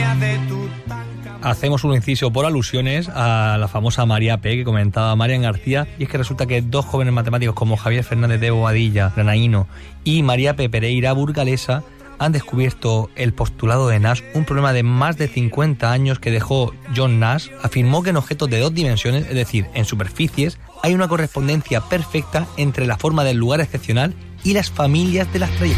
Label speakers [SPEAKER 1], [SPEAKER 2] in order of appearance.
[SPEAKER 1] Hacemos un inciso por alusiones a la famosa María P. que comentaba Marian García, y es que resulta que dos jóvenes matemáticos como Javier Fernández de Bobadilla, granaíno, y María P. Pereira, burgalesa, han descubierto el postulado de Nash, un problema de más de 50 años que dejó John Nash. Afirmó que en objetos de dos dimensiones, es decir, en superficies, hay una correspondencia perfecta entre la forma del lugar excepcional y las familias de las trayectorias.